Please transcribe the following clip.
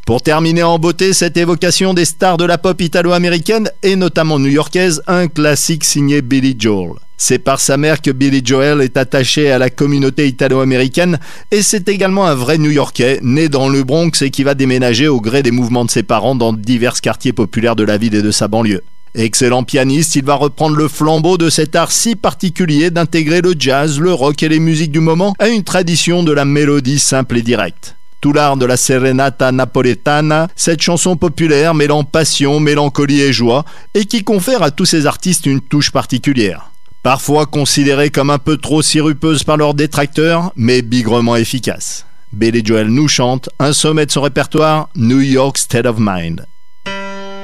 Pour terminer en beauté cette évocation des stars de la pop italo-américaine et notamment new-yorkaise, un classique signé Billy Joel. C'est par sa mère que Billy Joel est attaché à la communauté italo-américaine et c'est également un vrai New-Yorkais, né dans le Bronx et qui va déménager au gré des mouvements de ses parents dans divers quartiers populaires de la ville et de sa banlieue. Excellent pianiste, il va reprendre le flambeau de cet art si particulier d'intégrer le jazz, le rock et les musiques du moment à une tradition de la mélodie simple et directe. Tout l'art de la serenata napoletana, cette chanson populaire mêlant passion, mélancolie et joie et qui confère à tous ces artistes une touche particulière. Parfois considérée comme un peu trop sirupeuse par leurs détracteurs, mais bigrement efficace. Billy Joel nous chante un sommet de son répertoire, New York State of Mind.